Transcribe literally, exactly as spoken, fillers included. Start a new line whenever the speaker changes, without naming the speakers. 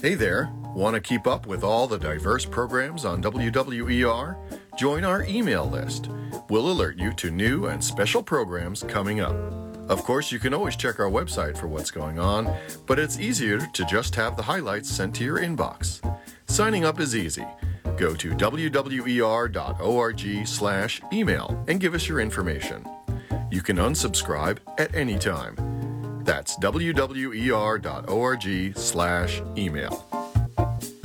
Hey there, want to keep up with all the diverse programs on W W E R? Join our email list. We'll alert you to new and special programs coming up. Of course, you can always check our website for what's going on, but it's easier to just have the highlights sent to your inbox. Signing up is easy. Go to w w e r dot org slash email and give us your information. You can unsubscribe at any time. That's w w e r dot org slash email.